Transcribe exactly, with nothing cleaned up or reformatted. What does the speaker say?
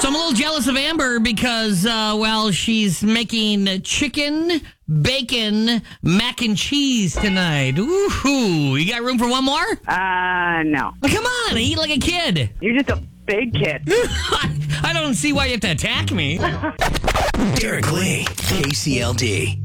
So I'm a little jealous of Amber because, uh, well, she's making chicken, bacon, mac and cheese tonight. Ooh, you got room for one more? Uh, no. Well, come on, eat like a kid. You're just a big kid. I don't see why you have to attack me. Derek Lee, K C L D.